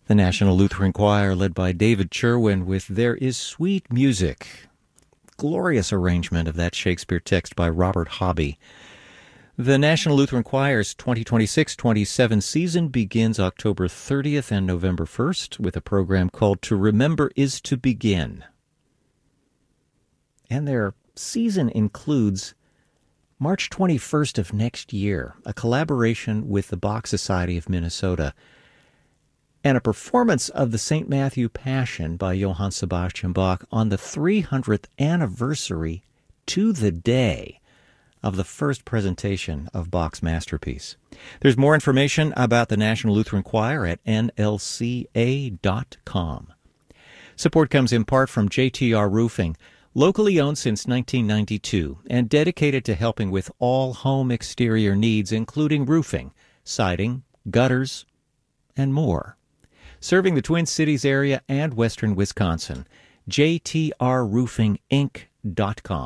The National Lutheran Choir, led by David Cherwin, with There Is Sweet Music. Glorious arrangement of that Shakespeare text by Robert Hobby. The National Lutheran Choir's 2026-27 season begins October 30th and November 1st with a program called To Remember Is to Begin. And their season includes March 21st of next year, a collaboration with the Bach Society of Minnesota, and a performance of the St. Matthew Passion by Johann Sebastian Bach on the 300th anniversary to the day of the first presentation of Bach's masterpiece. There's more information about the National Lutheran Choir at nlca.com. Support comes in part from JTR Roofing, locally owned since 1992 and dedicated to helping with all home exterior needs, including roofing, siding, gutters, and more. Serving the Twin Cities area and western Wisconsin, jtrroofinginc.com.